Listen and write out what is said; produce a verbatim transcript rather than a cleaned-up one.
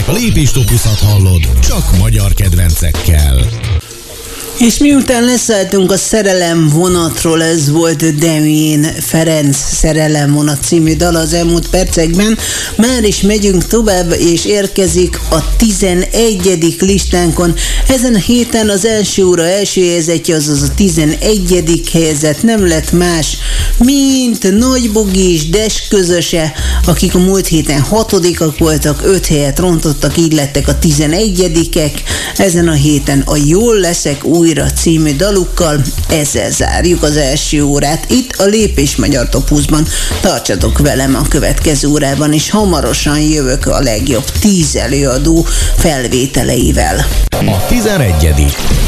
A lépéstopuszat hallod, csak magyar kedvencekkel. És miután leszálltunk a Szerelem vonatról, ez volt Demjén Ferenc Szerelem vonat című dal az elmúlt percekben. Már is megyünk tovább, és érkezik a tizenegyedik listánkon. Ezen a héten az első óra első helyezettje, azaz a tizenegyedik helyezett nem lett más, mint Nagy Bogi és Des közöse, akik a múlt héten hatodikak voltak, öt helyet rontottak, így lettek a tizenegyedikek. Ezen a héten a Jól leszek újra című dalukkal, ezzel zárjuk az első órát itt a Lépés Magyar Top húszban. Tartsatok velem a következő órában, és hamarosan jövök a legjobb tíz előadó felvételeivel. A tizenegyedik